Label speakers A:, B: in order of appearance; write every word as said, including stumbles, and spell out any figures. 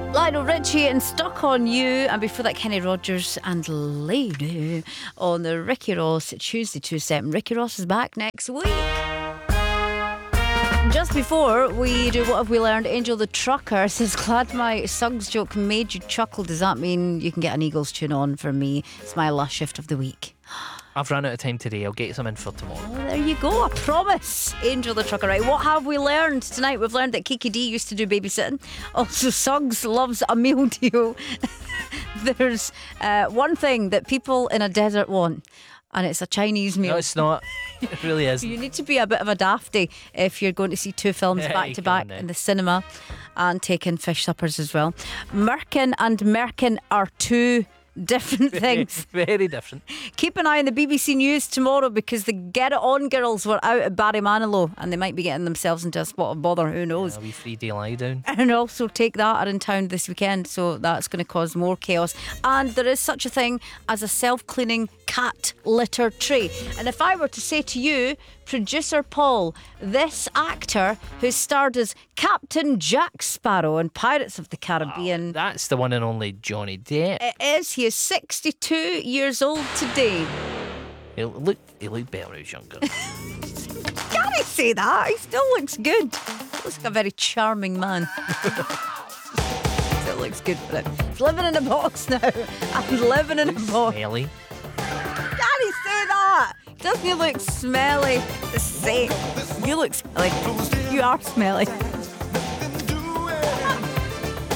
A: Lionel Richie and Stuck on You, and before that Kenny Rogers and Lady on the Ricky Ross Tuesday two seven. Ricky Ross is back next week. Just before we do What Have We Learned, Angel the Trucker says, glad my Suggs joke made you chuckle. Does that mean you can get an Eagles tune on for me? It's my last shift of the week.
B: I've run out of time today. I'll get some in for tomorrow.
A: Oh, there you go. I promise. Angel the Trucker. Right. What have we learned tonight? We've learned that Kiki D used to do babysitting. Also, Suggs loves a meal deal. There's uh, one thing that people in a desert want, and it's a Chinese meal.
B: No, it's not. It really is.
A: You need to be a bit of a dafty if you're going to see two films
B: Yeah,
A: back
B: you
A: to
B: go on
A: back
B: then.
A: in the cinema and taking fish suppers as well. Merkin and Merkin are two different things.
B: Very different.
A: Keep an eye on the B B C News tomorrow because the Get It On girls were out at Barrymanilow and they might be getting themselves into a spot of bother, who knows.
B: A wee three day lie down.
A: And also Take That are in town this weekend, so that's going to cause more chaos. And there is such a thing as a self-cleaning cat litter tray. And if I were to say to you, producer Paul, this actor who starred as Captain Jack Sparrow in Pirates of the Caribbean,
B: That's the one and only Johnny Depp.
A: it is, he is sixty-two years old today.
B: He looked, he looked better when he was younger.
A: Can I say that? He still looks good. He looks like a very charming man. Still looks good for it. He's living in a box now. I'm living in a box.
B: Smelly.
A: Can he say that? Doesn't he look smelly? The same. You look smelly. You are smelly.